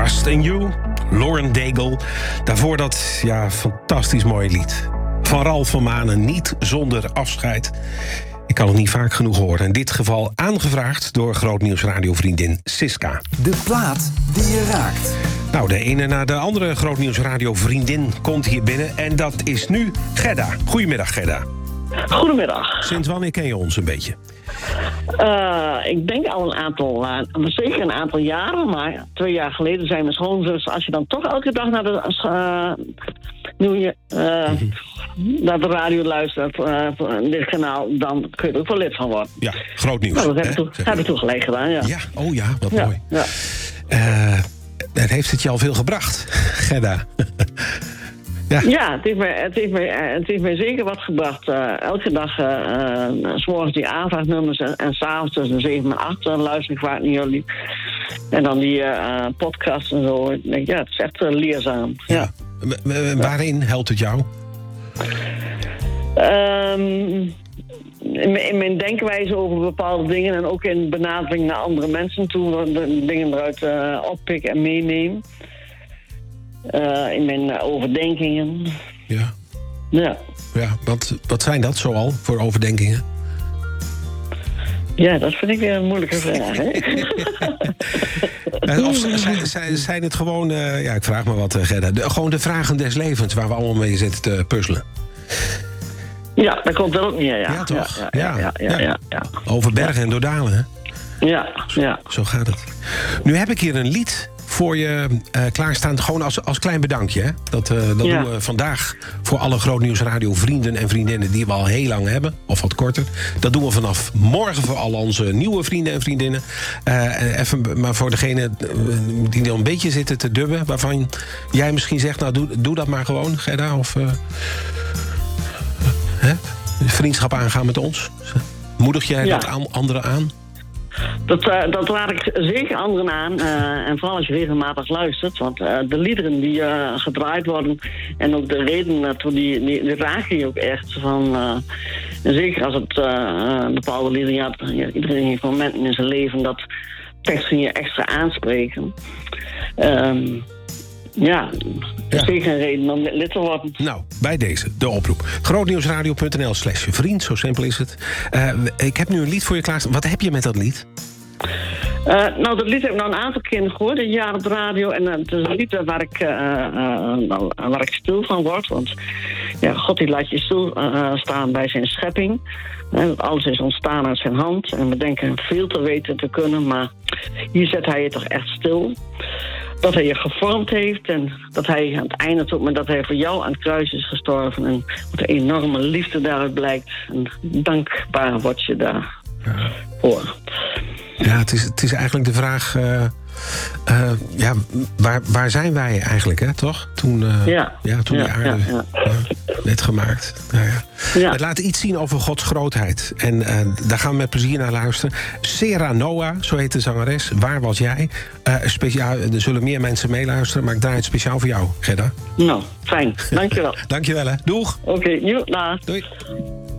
Trust in You, Lauren Daigle. Daarvoor dat, fantastisch mooie lied. Van Ralph van Manen, Niet zonder afscheid. Ik kan het niet vaak genoeg horen. In dit geval aangevraagd door Grootnieuws radiovriendin Siska. De plaat die je raakt. Nou, de ene na de andere Grootnieuws radiovriendin komt hier binnen. En dat is nu Gerda. Goedemiddag, Gerda. Goedemiddag. Sinds wanneer ken je ons een beetje? Ik denk al zeker een aantal jaren, maar 2 jaar geleden zijn mijn schoonzus, als je dan toch elke dag naar naar de radio luistert, dit kanaal, dan kun je er ook wel lid van worden. Ja, groot nieuws. Nou, dat heb ik toen gelijk gedaan, ja. Ja, wat mooi. Ja. Heeft het je al veel gebracht, Gerda? Ja, het heeft mij zeker wat gebracht. Elke dag, 's morgens die aanvraagnummers en 's avonds tussen 7 en 8 luister ik vaak naar jullie. En dan die podcast en zo. Ik denk, het is echt leerzaam. Ja. Waarin helpt het jou? In mijn denkwijze over bepaalde dingen en ook in benadering naar andere mensen toe, de dingen eruit oppikken en meenemen. In mijn overdenkingen. Ja. Wat zijn dat zoal voor overdenkingen? Ja, dat vind ik weer een moeilijke vraag, hè? Of zijn het gewoon, ik vraag me wat, Gerda, gewoon de vragen des levens waar we allemaal mee zitten te puzzelen? Ja, dat komt wel ook neer, ja. Ja, toch? Ja. Over bergen en door dalen, hè? Ja. Zo gaat het. Nu heb ik hier een lied voor je klaarstaan, gewoon als klein bedankje. Hè? Dat doen we vandaag voor alle Grootnieuws radio vrienden en vriendinnen die we al heel lang hebben, of wat korter. Dat doen we vanaf morgen voor al onze nieuwe vrienden en vriendinnen. Even, maar voor degene die nog een beetje zitten te dubben, waarvan jij misschien zegt, nou doe dat maar gewoon, Gerda, of vriendschap aangaan met ons. Moedig jij dat anderen aan? Dat raad ik zeker anderen aan. En vooral als je regelmatig luistert. Want de liederen die gedraaid worden en ook de redenen daartoe, die raken je ook echt. En zeker als het bepaalde liederen... iedereen heeft momenten in zijn leven dat teksten je extra aanspreken. Zeker een reden om lid te worden. Nou, bij deze, de oproep. Grootnieuwsradio.nl/vriend, zo simpel is het. Ik heb nu een lied voor je klaarstaan. Wat heb je met dat lied? Dat lied heb ik nou een aantal keren gehoord, een jaar op de radio. En het is een lied waar ik stil van word. Want God die laat je stil staan bij zijn schepping. Alles is ontstaan uit zijn hand. En we denken veel te weten te kunnen. Maar hier zet hij je toch echt stil. Dat hij je gevormd heeft en dat hij aan het einde tot maar dat hij voor jou aan het kruis is gestorven. En wat een enorme liefde daaruit blijkt. En dankbaar word je daarvoor. Ja, het is eigenlijk de vraag... waar zijn wij eigenlijk, hè, toch? Toen die aarde werd gemaakt. Het laat iets zien over Gods grootheid. En daar gaan we met plezier naar luisteren. Sera Noah, zo heet de zangeres. Waar was jij? Speciaal, er zullen meer mensen meeluisteren, maar ik draai het speciaal voor jou, Gerda. Nou, fijn. Dankjewel. Dankjewel, hè. Doeg. Oké, dag. Doei.